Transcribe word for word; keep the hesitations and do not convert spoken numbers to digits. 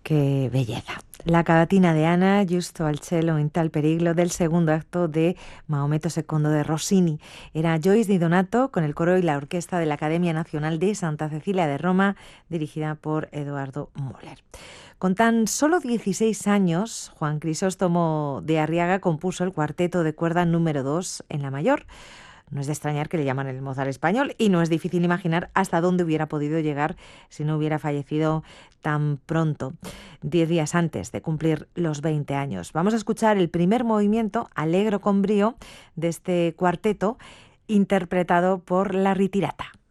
Qué belleza. La cavatina de Ana, Giusto al cello in tal periglo, del segundo acto de Maometto secondo de Rossini. Era Joyce Di Donato con el coro y la orquesta de la Academia Nacional de Santa Cecilia de Roma, dirigida por Eduardo Moller. Con tan solo dieciséis años, Juan Crisóstomo de Arriaga compuso el cuarteto de cuerda número dos en la mayor. No es de extrañar que le llaman el Mozart español y no es difícil imaginar hasta dónde hubiera podido llegar si no hubiera fallecido tan pronto, diez días antes de cumplir los veinte años. Vamos a escuchar el primer movimiento, Allegro con brío, de este cuarteto, interpretado por La Ritirata.